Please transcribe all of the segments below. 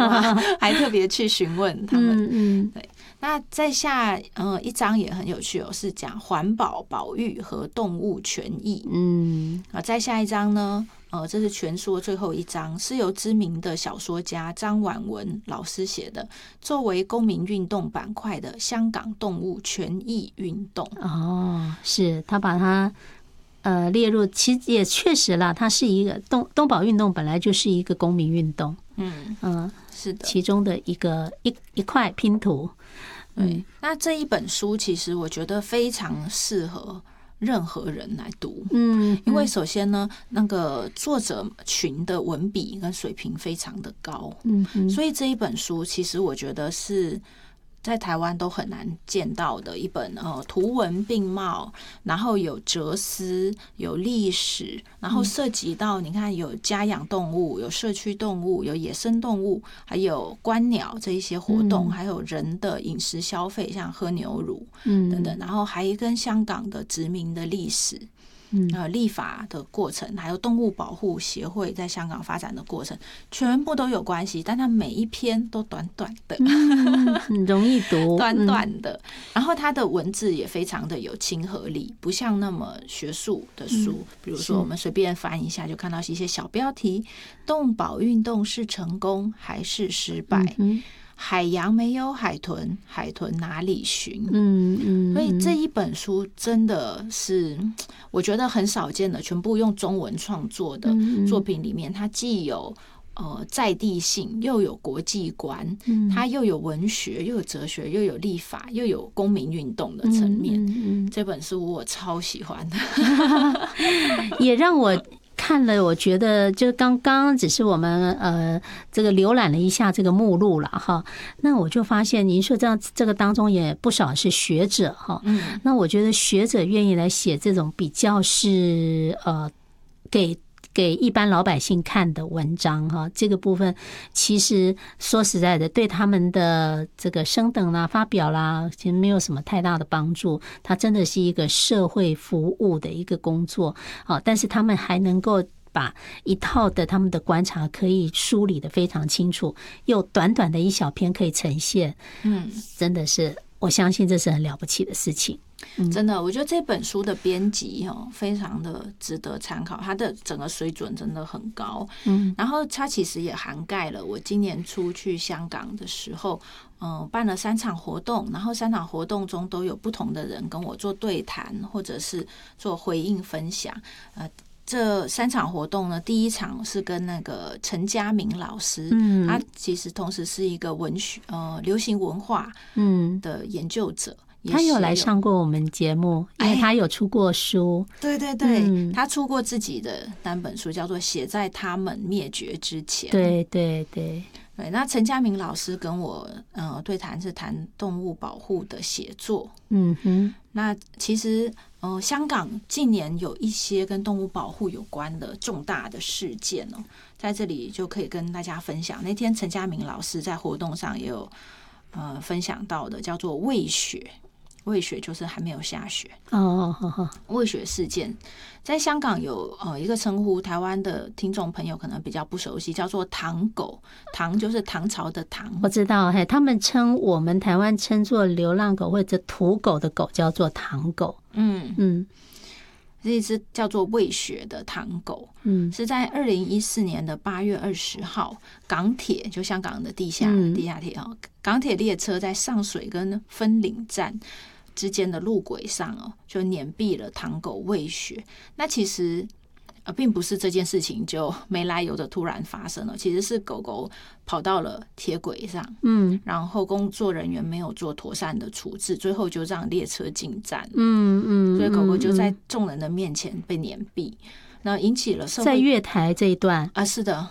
还特别去询问他们。对，那再下一章也很有趣哦，是讲环保、保育和动物权益。再下一章呢，这是全书最后一章，是由知名的小说家张婉文老师写的，作为公民运动板块的香港动物权益运动。 是他把它列入，其实也确实啦，它是一个动保运动本来就是一个公民运动， 是的， 其中的一块拼图。 那这一本书其实我觉得非常适合任何人来读，因为首先呢，那个作者群的文笔跟水平非常的高，所以这一本书其实我觉得是在台湾都很难见到的一本图文并茂，然后有哲思，有历史，然后涉及到你看有家养动物，有社区动物，有野生动物，还有观鸟这一些活动，还有人的饮食消费，像喝牛乳等等，然后还跟香港的殖民的历史。立法的过程，还有动物保护协会在香港发展的过程，全部都有关系，但它每一篇都短短的， 很容易读， 短短的。然后它的文字也非常的有亲和力，不像那么学术的书，比如说我们随便翻一下就看到一些小标题：动保运动是成功还是失败？海洋没有海豚，海豚哪里寻？所以这一本书真的是我觉得很少见的，全部用中文创作的作品里面，它既有在地性，又有国际观，它又有文学，又有哲学，又有立法，又有公民运动的层面。这本书我超喜欢的， 也让我看了，我觉得就刚刚只是我们这个浏览了一下这个目录了哈，那我就发现您说这个当中也不少是学者哈，那我觉得学者愿意来写这种比较是给一般老百姓看的文章哈，这个部分其实说实在的，对他们的这个升等啦、发表啦，其实没有什么太大的帮助。它真的是一个社会服务的一个工作，但是他们还能够把一套的他们的观察可以梳理得非常清楚，又短短的一小篇可以呈现，真的是我相信这是很了不起的事情。 真的，我觉得这本书的编辑非常的值得参考，它的整个水准真的很高。然后它其实也涵盖了我今年初去香港的时候，办了3场活动，然后3场活动中都有不同的人跟我做对谈，或者是做回应分享。这3场活动呢，第一场是跟那个陈嘉明老师，他其实同时是一个文学流行文化的研究者。 他有来上过我们节目，因为他有出过书。 对对对，他出过自己的单本书，叫做《写在他们灭绝之前》。 对对对对，那陈嘉明老师跟我对谈是谈动物保护的写作。那其实香港近年有一些跟动物保护有关的重大的事件在这里就可以跟大家分享。那天陈嘉明老师在活动上也有分享到的，叫做喂雪。喂雪就是还没有下雪喂雪事件在香港有一个称呼，台湾的听众朋友可能比较不熟悉，叫做唐狗。唐就是唐朝的唐， 我知道，他们我们台湾称作流浪狗或者土狗的狗叫做唐狗。 这一只叫做喂雪的唐狗，是在2014年的8月20号，港铁就香港的地下铁港铁列车在上水跟分岭站之间的路轨上就碾毙了唐狗喂雪。那其实并不是这件事情就没来由的突然发生了，其实是狗狗跑到了铁轨上，然后工作人员没有做妥善的处置，最后就让列车进站，所以狗狗就在众人的面前被碾毙，那引起了社会在月台这一段是的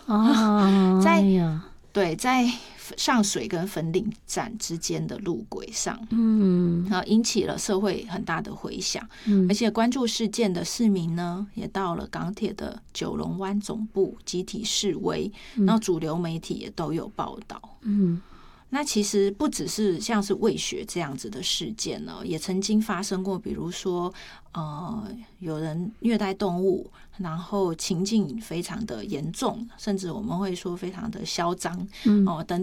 在上水跟粉岭站之间的路轨上，然后引起了社会很大的回响，而且关注事件的市民呢，也到了港铁的九龙湾总部集体示威，然后主流媒体也都有报道。那其实不只是像是喂雪这样子的事件呢，也曾经发生过，比如说有人虐待动物，然后情境非常的严重，甚至我们会说非常的嚣张等